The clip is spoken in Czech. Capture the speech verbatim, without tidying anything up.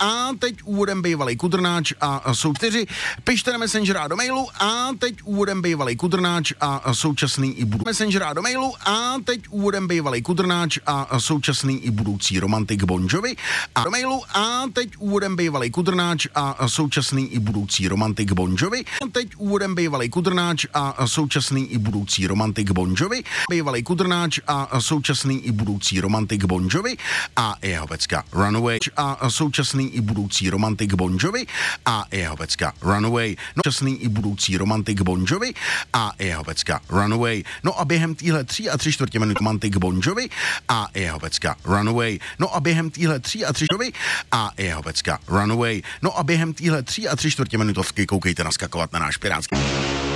a teď úvodem bývalej kudrnáč a jsou čtyři. Pište na Messenger a do mailu a teď úvodem bývalej kudrnáč a současný i budoucí. Messenger a do mailu a teď úvodem bývalej kudrnáč a současný i budoucí romantik Bon Jovi a do mailu a teď úvodem bývalej kudrnáč a současný i budoucí romantik Bon Jovi. Teď úvodem bývalej kudrnáč a současný i budoucí romantik Bon Jovi. Bývalej kudrnáč a současný i budoucí romantik Bon Jovi a jeho pecka Runaway a současný i budoucí romantik Bon Jovi a jeho pecka Runaway. No, současný i budoucí romantik Bon Jovi a jeho pecka Runaway. No a během týhle tří a tři čtvrtě minut romantik Bon Jovi a jeho pecka Runaway. No a během týhle tří a tři čtvrtě a jeho pecka Runaway. No a během týhle tří a tři čtvrtě minutovky koukejte naskakovat na náš pirátský.